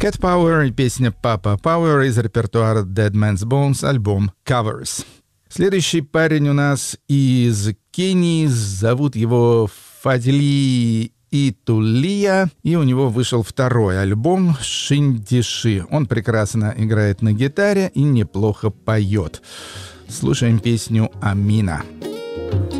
Cat Power и песня Papa Power из репертуара Dead Man's Bones, альбом Covers. Следующий парень у нас из Кении, зовут его Фадили Итулия, и у него вышел второй альбом «Шиндиши». Он прекрасно играет на гитаре и неплохо поет. Слушаем песню «Амина».